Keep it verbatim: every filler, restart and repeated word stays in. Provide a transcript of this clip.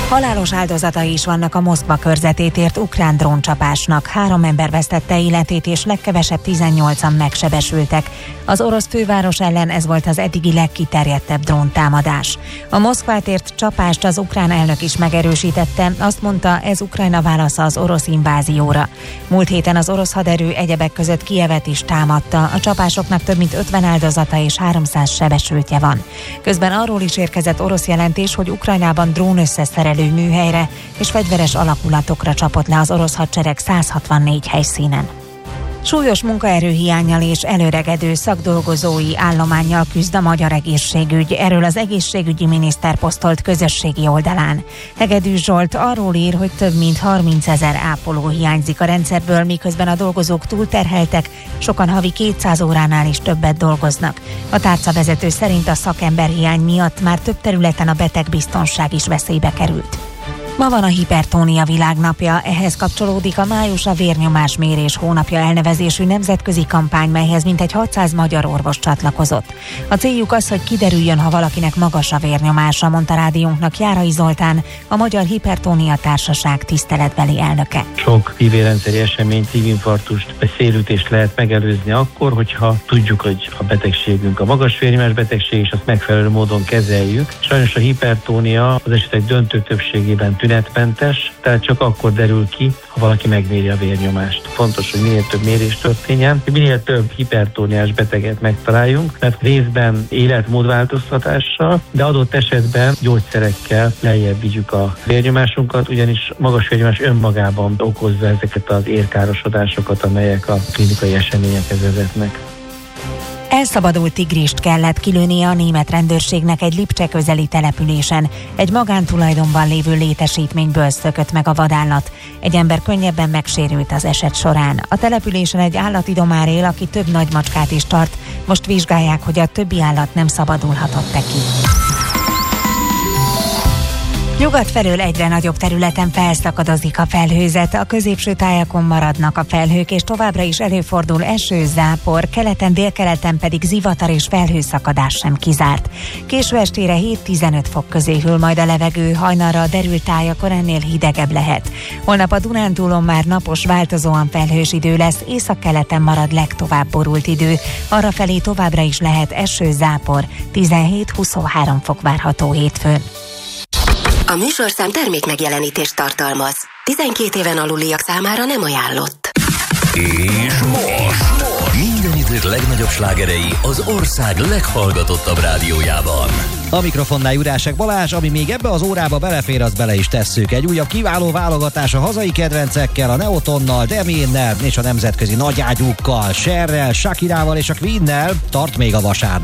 Halálos áldozatai is vannak a Moszkva körzetét ért ukrán dróncsapásnak. Három ember vesztette életét, és legkevesebb tizennyolcan megsebesültek. Az orosz főváros ellen ez volt az eddigi legkiterjedtebb dróntámadás. A Moszkvát ért csapást az ukrán elnök is megerősítette, azt mondta, ez Ukrajna válasza az orosz invázióra. Múlt héten az orosz haderő egyebek között Kijevet is támadta. A csapásoknak több mint ötven áldozata és háromszáz sebesültje van. Közben arról is érkezett orosz jelentés, hogy Ukrajnában drón összeszerelő műhelyre és fegyveres alakulatokra csapott le az orosz hadsereg száz hatvannégy helyszínen. Súlyos munkaerőhiánnyal és előregedő szakdolgozói állománnyal küzd a magyar egészségügy. Erről az egészségügyi miniszter posztolt közösségi oldalán. Hegedűs Zsolt arról ír, hogy több mint harmincezer ápoló hiányzik a rendszerből, miközben a dolgozók túlterheltek, sokan havi kétszáz óránál is többet dolgoznak. A tárcavezető szerint a szakemberhiány miatt már több területen a betegbiztonság is veszélybe került. Ma van a hipertónia világnapja, ehhez kapcsolódik a május a vérnyomásmérés hónapja elnevezésű nemzetközi kampány, melyhez mintegy hatszáz magyar orvos csatlakozott. A céljuk az, hogy kiderüljön, ha valakinek magas a vérnyomása, mondta rádiónknak Járai Zoltán, a Magyar Hipertónia Társaság tiszteletbeli elnöke. Sok szívérendszeri eseményt, szívinfarktust vagy szélütést lehet megelőzni akkor, hogyha tudjuk, hogy a betegségünk a magas vérnyomás betegség, és azt megfelelő módon kezeljük. Sajnos a hipertónia az esetek döntő többségében tünetmentes, tehát csak akkor derül ki, ha valaki megméri a vérnyomást. Fontos, hogy minél több mérés történjen, hogy minél több hipertóniás beteget megtaláljunk, mert részben életmódváltoztatással, de adott esetben gyógyszerekkel lejjebb vigyük a vérnyomásunkat, ugyanis magas vérnyomás önmagában okozza ezeket az érkárosodásokat, amelyek a klinikai eseményekhez vezetnek. Elszabadult tigrist kellett kilőnie a német rendőrségnek egy Lipcse közeli településen. Egy magántulajdonban lévő létesítményből szökött meg a vadállat. Egy ember könnyebben megsérült az eset során. A településen egy állati domár él, aki több nagymacskát is tart. Most vizsgálják, hogy a többi állat nem szabadulhatott-e ki. Nyugat felől egyre nagyobb területen felszakadozik a felhőzet, a középső tájakon maradnak a felhők, és továbbra is előfordul eső, zápor, keleten, délkeleten pedig zivatar és felhőszakadás sem kizárt. Késő estére hét-tizenöt fok közé hűl majd a levegő, hajnalra a derült tájakon ennél hidegebb lehet. Holnap a Dunántúlon már napos, változóan felhős idő lesz, északkeleten marad legtovább borult idő, arrafelé továbbra is lehet eső, zápor, tizenhét-huszonhárom fok várható hétfőn. A műsorszám termék megjelenítést tartalmaz. tizenkét éven aluliak számára nem ajánlott. És most minden idők legnagyobb slágerei az ország leghallgatottabb rádiójában. A mikrofonnál Jurásek Balázs, ami még ebbe az órába belefér, azt bele is tesszük. Egy újabb kiváló válogatás a hazai kedvencekkel, a Neotonnal, Demiennel és a nemzetközi nagyágyúkkal, Cherrel, Shakirával és a Queennel. Tart még a vasárnap.